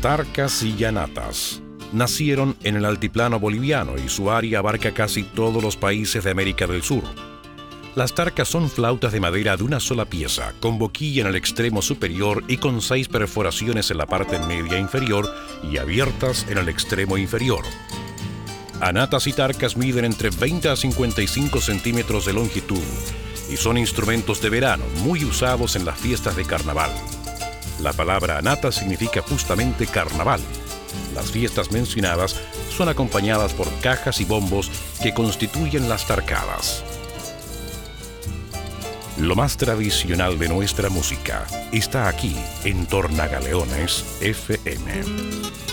Tarcas y llanatas nacieron en el altiplano boliviano y su área abarca casi todos los países de América del Sur. Las tarcas son flautas de madera de una sola pieza, con boquilla en el extremo superior y con 6 perforaciones en la parte media inferior y abiertas en el extremo inferior. Anatas y tarcas miden entre 20 a 55 centímetros de longitud y son instrumentos de verano muy usados en las fiestas de carnaval. La palabra anata significa justamente carnaval. Las fiestas mencionadas son acompañadas por cajas y bombos que constituyen las tarcadas. Lo más tradicional de nuestra música está aquí en Tornagaleones FM.